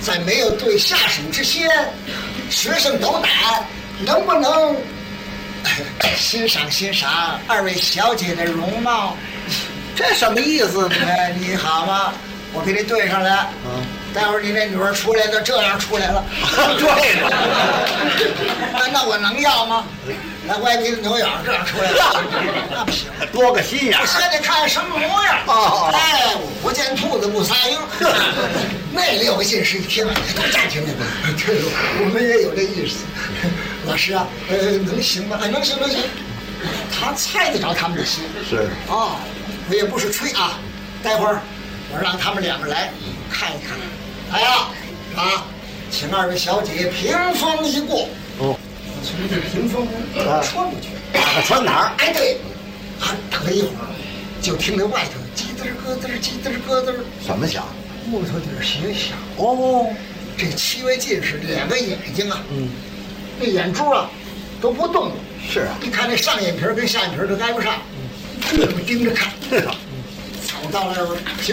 在没有对下手之前，学生斗胆，能不能欣赏欣赏二位小姐的容貌？ 这什么意思呢？ 哎，你好吗？我给你对上来。待会儿你那女儿出来就这样出来了。 对了， 那我能要吗？那歪鼻子扭眼这样出来了，那不行。 多个心眼我先得看什么模样。哎，不见兔子不撒鹰。那6个进士一听，都站起来了。对，我们也有这意思。老师啊，能行吗？能行能行。他猜得着他们的心。 是哦，我也不是吹啊。待会儿我让他们2个来看一看。来呀，请2位小姐屏风一过。 哦， 从这屏风穿过去。 穿哪儿？ 哎，对，等了一会儿，就听着外头叽嘚咯嘚，叽嘚咯嘚。 什么响？ 木头底鞋响。 哦， 这7位进士2个眼睛啊， 那眼珠啊都不动了。 是啊， 你看那上眼皮跟下眼皮都挨不上，这么盯着看。走到了屏